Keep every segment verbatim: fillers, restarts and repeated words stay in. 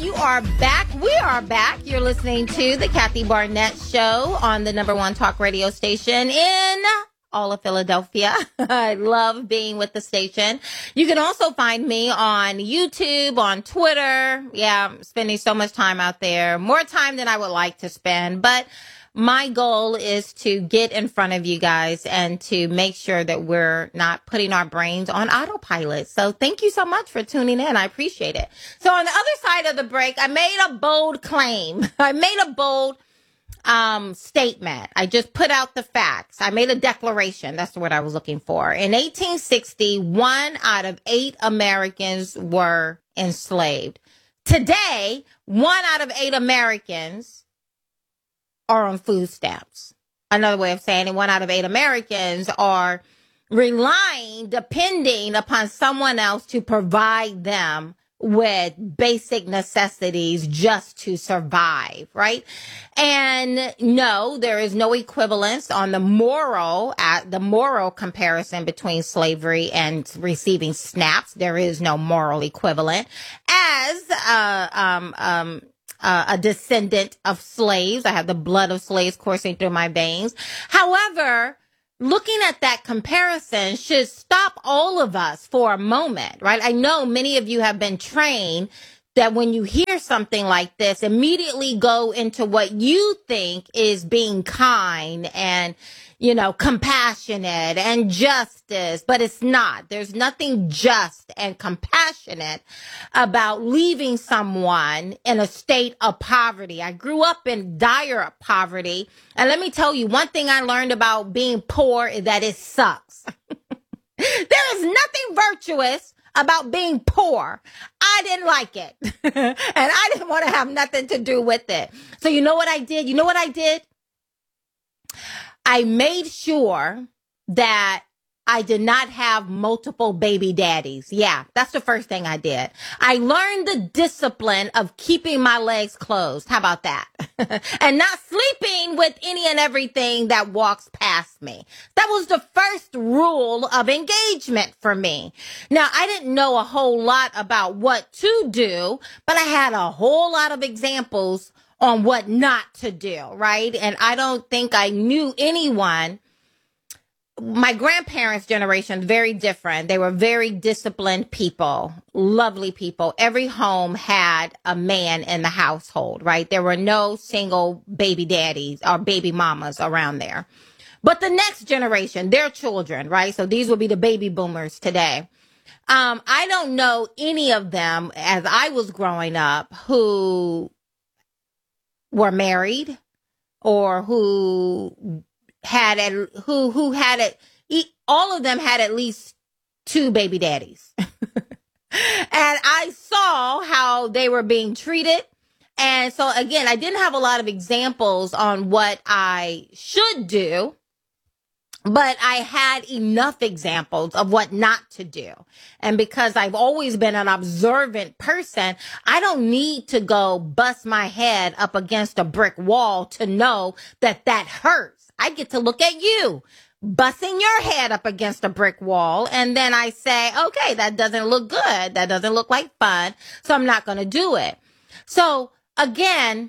you are back. We are back. You're listening to the Kathy Barnett Show on the number one talk radio station in all of Philadelphia. I love being with the station. You can also find me on YouTube, on Twitter. Yeah, I'm spending so much time out there, more time than I would like to spend, but my goal is to get in front of you guys and to make sure that we're not putting our brains on autopilot. So thank you so much for tuning in. I appreciate it. So on the other side of the break, I made a bold claim. I made a bold um, statement. I just put out the facts. I made a declaration. That's the word I was looking for. In eighteen sixty, one out of eight Americans were enslaved. Today, one out of eight Americans are on food stamps. Another way of saying it, one out of eight Americans are relying, depending upon someone else to provide them with basic necessities just to survive, right? And no, there is no equivalence on the moral, at the moral comparison between slavery and receiving snaps. There is no moral equivalent. As, uh, um, um, Uh, a descendant of slaves. I have the blood of slaves coursing through my veins. However, looking at that comparison should stop all of us for a moment, right? I know many of you have been trained that when you hear something like this, immediately go into what you think is being kind and, you know, compassionate and justice, but it's not. There's nothing just and compassionate about leaving someone in a state of poverty. I grew up in dire poverty, and let me tell you, one thing I learned about being poor is that it sucks. There is nothing virtuous about being poor. I didn't like it. And I didn't want to have nothing to do with it. So you know what I did? You know what I did? I made sure that I did not have multiple baby daddies. Yeah, that's the first thing I did. I learned the discipline of keeping my legs closed. How about that? And not sleeping with any and everything that walks past me. That was the first rule of engagement for me. Now, I didn't know a whole lot about what to do, but I had a whole lot of examples on what not to do, right? And I don't think I knew anyone. My grandparents' generation, very different. They were very disciplined people, lovely people. Every home had a man in the household, right? There were no single baby daddies or baby mamas around there. But the next generation, their children, right? So these will be the baby boomers today. Um, I don't know any of them as I was growing up who were married or who had a, who who had it. All of them had at least two baby daddies. And I saw how they were being treated. And so again, I didn't have a lot of examples on what I should do, but I had enough examples of what not to do. And because I've always been an observant person, I don't need to go bust my head up against a brick wall to know that that hurts. I get to look at you busting your head up against a brick wall. And then I say, okay, that doesn't look good. That doesn't look like fun. So I'm not going to do it. So again,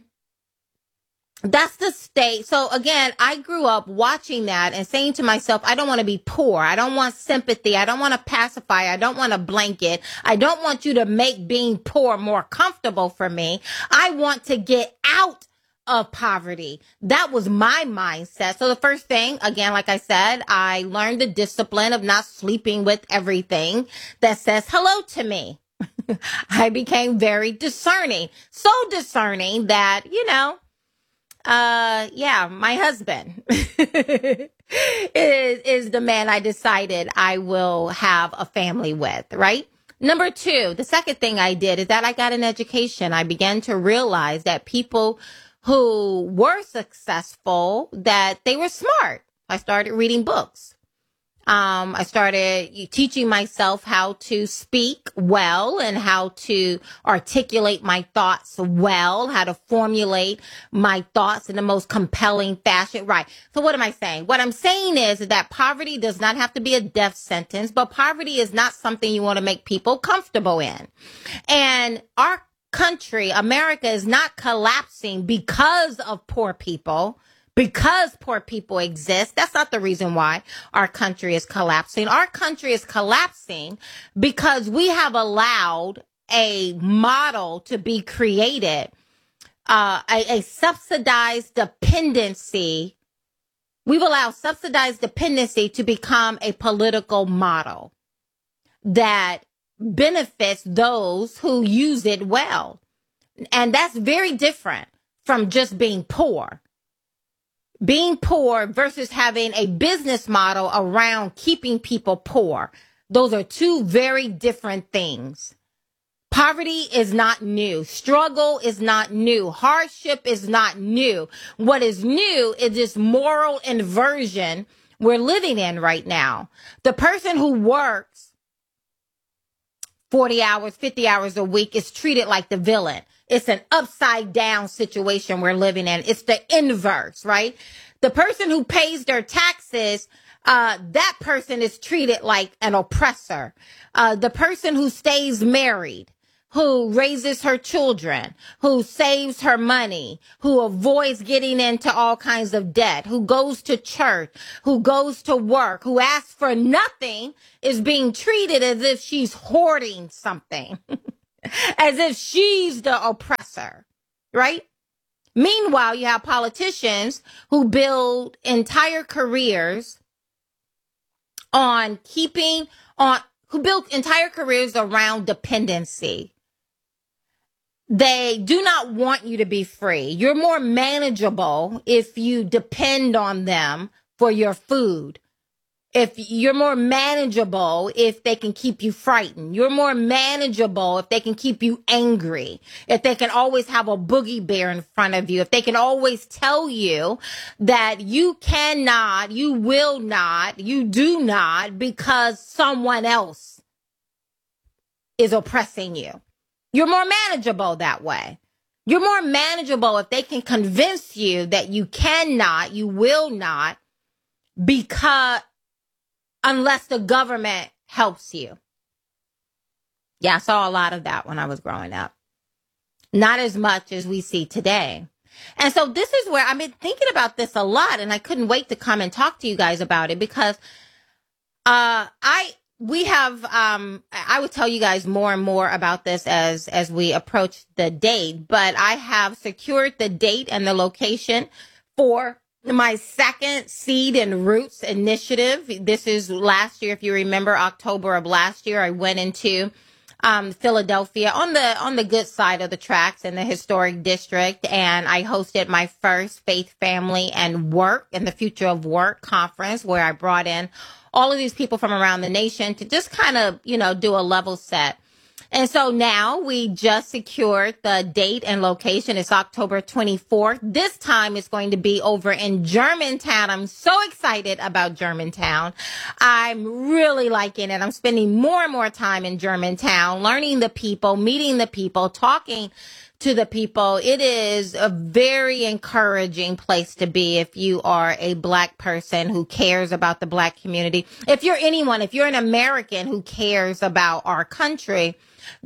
that's the state. So again, I grew up watching that and saying to myself, I don't want to be poor. I don't want sympathy. I don't want to pacify. I don't want to blanket. I don't want you to make being poor more comfortable for me. I want to get out of poverty. That was my mindset. So the first thing, again, like I said, I learned the discipline of not sleeping with everything that says hello to me. I became very discerning, so discerning that, you know, uh, yeah, my husband is, is the man I decided I will have a family with, right? Number two, the second thing I did is that I got an education. I began to realize that people who were successful, that they were smart. I started reading books. Um, I started teaching myself how to speak well and how to articulate my thoughts well, how to formulate my thoughts in the most compelling fashion. Right. So what am I saying? What I'm saying is that poverty does not have to be a death sentence, but poverty is not something you want to make people comfortable in. And our country, America, is not collapsing because of poor people, because poor people exist. That's not the reason why our country is collapsing. Our country is collapsing because we have allowed a model to be created, uh, a, a subsidized dependency. We've allowed subsidized dependency to become a political model that benefits those who use it well. And that's very different from just being poor. Being poor versus having a business model around keeping people poor. Those are two very different things. Poverty is not new. Struggle is not new. Hardship is not new. What is new is this moral inversion we're living in right now. The person who works forty hours, fifty hours a week is treated like the villain. It's an upside down situation we're living in. It's the inverse, right? The person who pays their taxes, uh, that person is treated like an oppressor. Uh, the person who stays married, who raises her children, who saves her money, who avoids getting into all kinds of debt, who goes to church, who goes to work, who asks for nothing, is being treated as if she's hoarding something, as if she's the oppressor, right? Meanwhile, you have politicians who build entire careers on keeping on, who build entire careers around dependency. They do not want you to be free. You're more manageable if you depend on them for your food. If you're more manageable if they can keep you frightened. You're more manageable if they can keep you angry. If they can always have a boogie bear in front of you. If they can always tell you that you cannot, you will not, you do not because someone else is oppressing you. You're more manageable that way. You're more manageable if they can convince you that you cannot, you will not, because unless the government helps you. Yeah, I saw a lot of that when I was growing up. Not as much as we see today. And so this is where I've been thinking about this a lot, and I couldn't wait to come and talk to you guys about it because uh, I we have um, I would tell you guys more and more about this as as we approach the date, but I have secured the date and the location for my second Seed and Roots initiative. This is last year, if you remember, October of last year, I went into um, Philadelphia on the on the good side of the tracks in the historic district, and I hosted my first Faith, Family, and Work and the Future of Work conference, where I brought in all of these people from around the nation to just kind of, you know, do a level set. And so now we just secured the date and location. It's October twenty-fourth. This time it's going to be over in Germantown. I'm so excited about Germantown. I'm really liking it. I'm spending more and more time in Germantown, learning the people, meeting the people, talking to the people. It is a very encouraging place to be if you are a Black person who cares about the Black community. If you're anyone, if you're an American who cares about our country,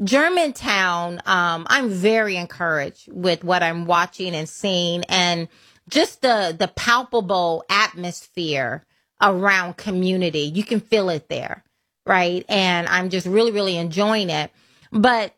Germantown, um, I'm very encouraged with what I'm watching and seeing, and just the, the palpable atmosphere around community. You can feel it there, right? And I'm just really, really enjoying it. But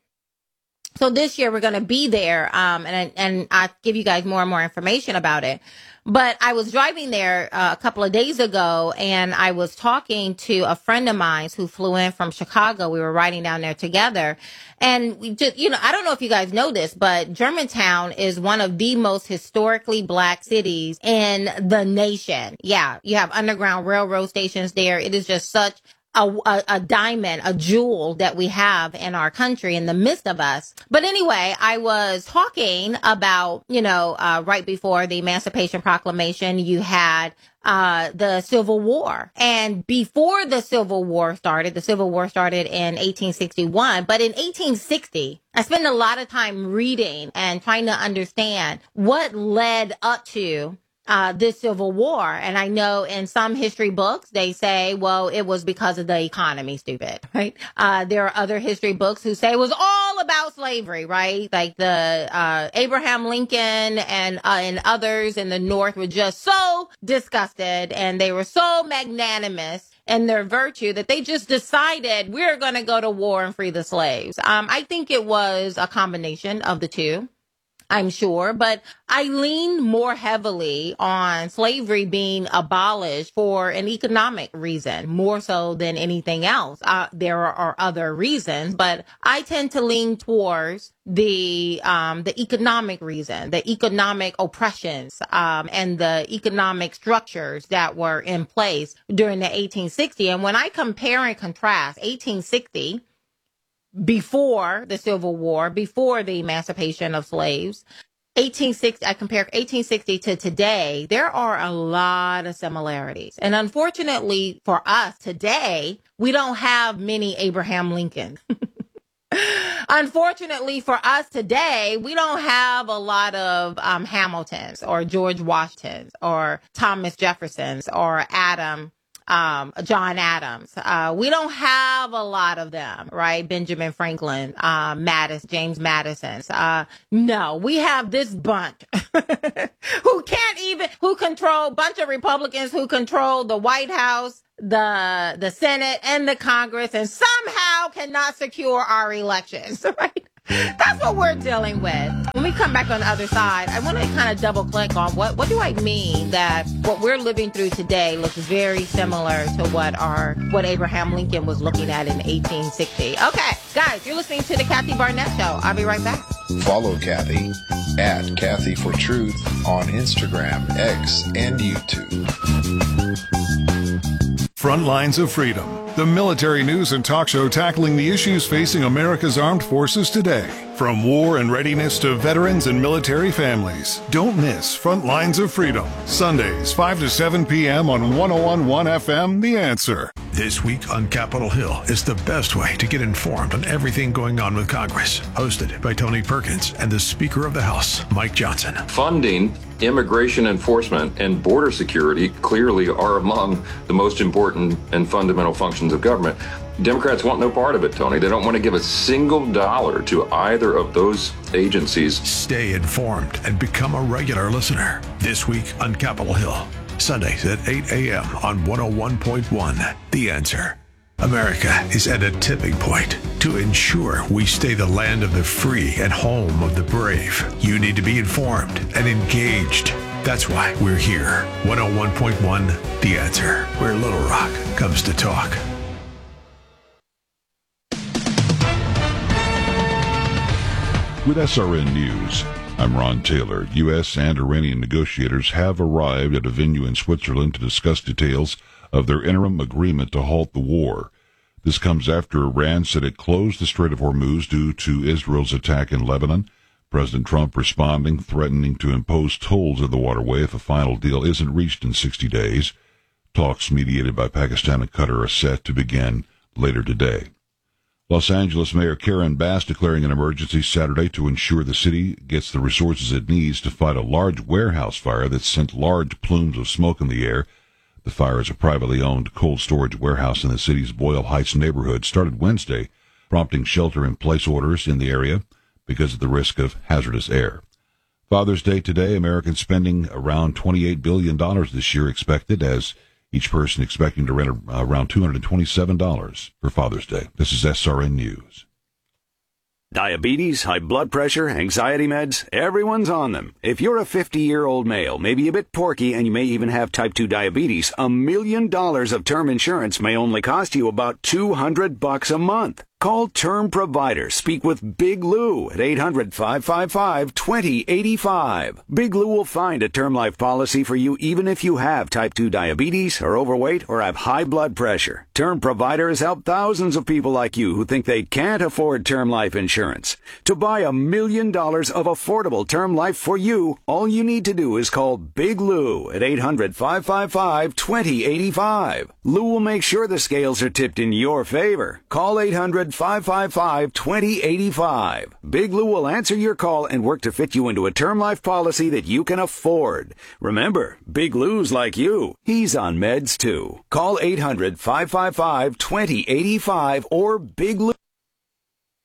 so this year we're going to be there, um, and and I'll give you guys more and more information about it. But I was driving there uh, a couple of days ago, and I was talking to a friend of mine who flew in from Chicago. We were riding down there together, and we just, you know, I don't know if you guys know this, but Germantown is one of the most historically Black cities in the nation. Yeah, you have underground railroad stations there. It is just such A, a, a diamond, a jewel that we have in our country in the midst of us. But anyway, I was talking about, you know, uh, right before the Emancipation Proclamation, you had uh, the Civil War. And before the Civil War started, the Civil War started in eighteen sixty-one. But in eighteen sixty, I spent a lot of time reading and trying to understand what led up to uh, this Civil War. And I know in some history books, they say, well, it was because of the economy, stupid, right? Uh, there are other history books who say it was all about slavery, right? Like the uh, Abraham Lincoln and, uh, and others in the North were just so disgusted and they were so magnanimous in their virtue that they just decided we're going to go to war and free the slaves. Um, I think it was a combination of the two, I'm sure, but I lean more heavily on slavery being abolished for an economic reason, more so than anything else. Uh, there are, are other reasons, but I tend to lean towards the um, the economic reason, the economic oppressions, um, and the economic structures that were in place during the eighteen sixties. And when I compare and contrast eighteen sixty, before the Civil War, before the emancipation of slaves, eighteen sixty, I compare eighteen sixty to today, there are a lot of similarities. And unfortunately for us today, we don't have many Abraham Lincolns. Unfortunately for us today, we don't have a lot of um, Hamiltons or George Washingtons or Thomas Jeffersons or Adam Um, John Adams. Uh, we don't have a lot of them, right? Benjamin Franklin, uh, Madison, James Madison. Uh, no, we have this bunch who can't even, who control, bunch of Republicans who control the White House, the, the Senate and the Congress, and somehow cannot secure our elections, right? That's what we're dealing with. When we come back on the other side, I want to kind of double click on what, what do I mean that what we're living through today looks very similar to what our, what Abraham Lincoln was looking at in eighteen sixty. Okay, guys, you're listening to the Kathy Barnett Show. I'll be right back. Follow Kathy at Kathy for Truth on Instagram, X, and YouTube. Front Lines of Freedom, the military news and talk show tackling the issues facing America's armed forces today. From war and readiness to veterans and military families. Don't miss Front Lines of Freedom, Sundays, five to seven p.m. on one oh one point one F M, The Answer. This week on Capitol Hill is the best way to get informed on everything going on with Congress. Hosted by Tony Perkins and the Speaker of the House, Mike Johnson. Funding, immigration enforcement, and border security clearly are among the most important and fundamental functions of government. Democrats want no part of it, Tony. They don't want to give a single dollar to either of those agencies. Stay informed and become a regular listener. This week on Capitol Hill, Sundays at eight a.m. on one oh one point one. The Answer. America is at a tipping point. To ensure we stay the land of the free and home of the brave, you need to be informed and engaged. That's why we're here. one oh one point one, The Answer, where Little Rock comes to talk. With S R N News, I'm Ron Taylor. U S and Iranian negotiators have arrived at a venue in Switzerland to discuss details of their interim agreement to halt the war. This comes after Iran said it closed the Strait of Hormuz due to Israel's attack in Lebanon. President Trump responding, threatening to impose tolls of the waterway if a final deal isn't reached in sixty days. Talks mediated by Pakistan and Qatar are set to begin later today. Los Angeles Mayor Karen Bass declaring an emergency Saturday to ensure the city gets the resources it needs to fight a large warehouse fire that sent large plumes of smoke in the air. The fire is a privately owned cold storage warehouse in the city's Boyle Heights neighborhood, started Wednesday, prompting shelter-in-place orders in the area because of the risk of hazardous air. Father's Day today, Americans spending around twenty-eight billion dollars this year expected, as each person expecting to rent around two hundred twenty-seven dollars for Father's Day. This is S R N News. Diabetes, high blood pressure, anxiety meds, everyone's on them. If you're a fifty-year-old male, maybe a bit porky, and you may even have type two diabetes, a million dollars of term insurance may only cost you about two hundred bucks a month. Call Term Provider. Speak with Big Lou at eight hundred, five five five, two oh eight five. Big Lou will find a term life policy for you even if you have type two diabetes, are overweight, or have high blood pressure. Term Provider has helped thousands of people like you who think they can't afford term life insurance. To buy a million dollars of affordable term life for you, all you need to do is call Big Lou at eight hundred, five five five, two oh eight five. Lou will make sure the scales are tipped in your favor. Call eight hundred, hundred, five five five, two zero eight five. Big Lou will answer your call and work to fit you into a term life policy that you can afford. Remember, Big Lou's like you. He's on meds too. Call eight hundred, five five five, two zero eight five or Big Lou.